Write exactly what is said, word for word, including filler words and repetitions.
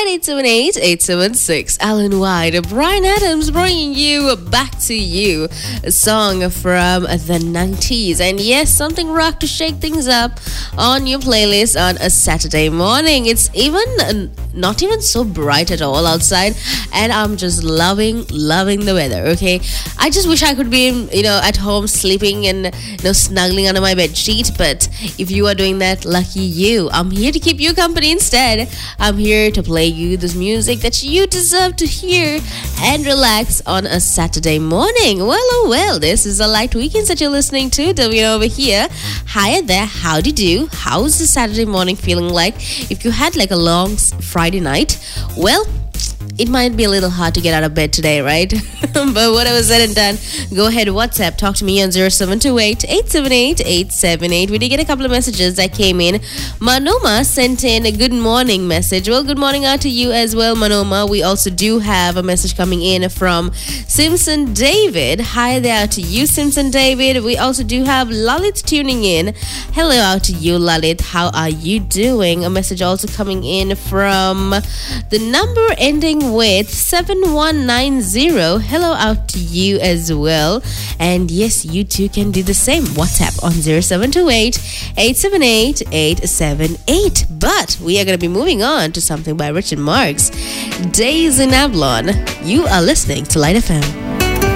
nine eight seven eight, eight seven six. Alan White, Brian Adams bringing you Back to You, a song from the nineties. And yes, something rock to shake things up on your playlist on a Saturday morning. It's even uh, not even so bright at all outside, and I'm just loving, loving the weather, okay? I just wish I could be, you know, at home sleeping and, you know, snuggling under my bed sheet, but if you are doing that, lucky you. I'm here to keep you company instead. I'm here to play you this music that you deserve to hear and relax on a Saturday morning. Well, oh well, this is a light weekends that you're listening to. W over here. Hi there, how do you do? How's the Saturday morning feeling like? If you had like a long Friday night, well, it might be a little hard to get out of bed today, right? But whatever said and done, go ahead, WhatsApp, talk to me on zero seven two eight, eight seven eight, eight seven eight. We did get a couple of messages that came in. Manoma sent in a good morning message. Well, good morning out to you as well, Manoma. We also do have a message coming in from Simpson David. Hi there to you, Simpson David. We also do have Lalit tuning in. Hello out to you, Lalit. How are you doing? A message also coming in from the number ending with seven one nine zero. Hello out to you as well. And yes, you too can do the same. WhatsApp on zero seven two eight, eight seven eight, eight seven eight. But we are going to be moving on to something by Richard Marx. Days in Avalon. You are listening to Light F M.